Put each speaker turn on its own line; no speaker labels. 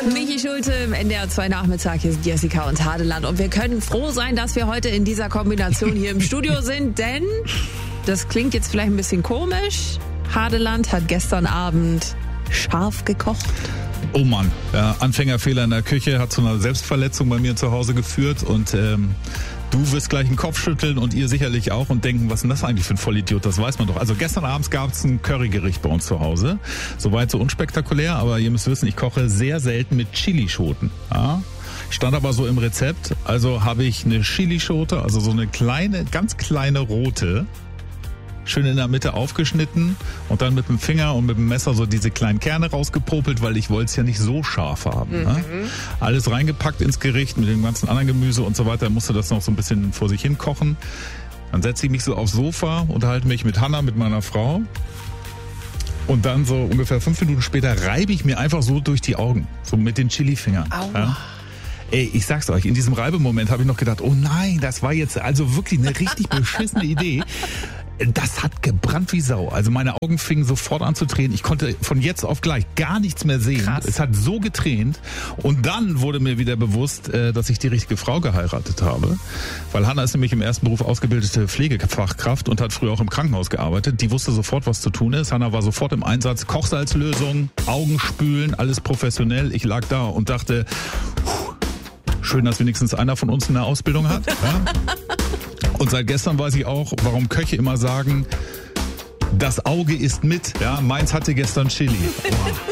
Michi Schulte im NDR 2 Nachmittag. Hier sind Jessica und Hadeland. Und wir können froh sein, dass wir heute in dieser Kombination hier im Studio sind, denn das klingt jetzt vielleicht ein bisschen komisch. Hadeland hat gestern Abend scharf gekocht.
Oh Mann, Anfängerfehler in der Küche hat zu einer Selbstverletzung bei mir zu Hause geführt und du wirst gleich den Kopf schütteln und ihr sicherlich auch und denken, was ist denn das eigentlich für ein Vollidiot, das weiß man doch. Also gestern abends gab es ein Currygericht bei uns zu Hause, soweit so unspektakulär, aber ihr müsst wissen, ich koche sehr selten mit Chilischoten. Ja? Stand aber so im Rezept, also habe ich eine Chilischote, also so eine kleine, ganz kleine rote, schön in der Mitte aufgeschnitten und dann mit dem Finger und mit dem Messer so diese kleinen Kerne rausgepopelt, weil ich wollte es ja nicht so scharf haben. Ne? Alles reingepackt ins Gericht mit dem ganzen anderen Gemüse und so weiter. Musste das noch so ein bisschen vor sich hin kochen. Dann setze ich mich so aufs Sofa, unterhalte mich mit Hannah, mit meiner Frau. Und dann so ungefähr 5 Minuten später reibe ich mir einfach so durch die Augen, so mit den Chili-Fingern. Ja? Ey, ich sag's euch, in diesem Reibemoment habe ich noch gedacht, oh nein, das war jetzt also wirklich eine richtig beschissene Idee. Das hat gebrannt wie Sau. Also meine Augen fingen sofort an zu tränen. Ich konnte von jetzt auf gleich gar nichts mehr sehen. Krass. Es hat so getränt. Und dann wurde mir wieder bewusst, dass ich die richtige Frau geheiratet habe. Weil Hannah ist nämlich im ersten Beruf ausgebildete Pflegefachkraft und hat früher auch im Krankenhaus gearbeitet. Die wusste sofort, was zu tun ist. Hannah war sofort im Einsatz. Kochsalzlösung, Augen spülen, alles professionell. Ich lag da und dachte, schön, dass wenigstens einer von uns eine Ausbildung hat. Ja? Und seit gestern weiß ich auch, warum Köche immer sagen, das Auge ist mit. Ja, meins hatte gestern Chili. Oh.